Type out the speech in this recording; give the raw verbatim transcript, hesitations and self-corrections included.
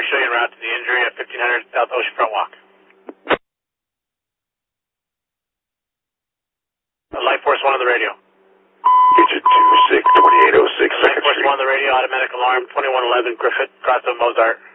show you en route to the injury at fifteen hundred South Oceanfront Walk. Uh, Life Force one on the radio. Digit two six, twenty-eight oh six, Life Force one on the radio, automatic alarm, twenty-one eleven Griffith, across of Mozart.